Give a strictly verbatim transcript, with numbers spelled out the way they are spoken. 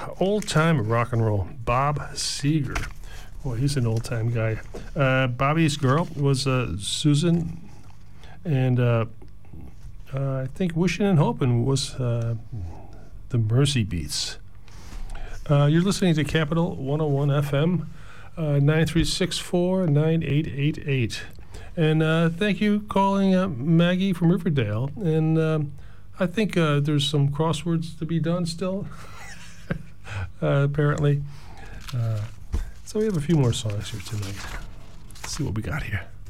old-time rock and roll, Bob Seger. Boy, he's an old-time guy. Uh, Bobby's girl was uh, Susan, and uh, uh, I think Wishing and Hoping was uh, the Mercy Beats. Uh, you're listening to Capital one oh one F M, uh, nine three six four, nine eight eight eight. And uh, thank you calling uh, Maggie from Riverdale. And uh, I think uh, there's some crosswords to be done still, uh, apparently. Uh, so we have a few more songs here tonight. Let's see what we got here.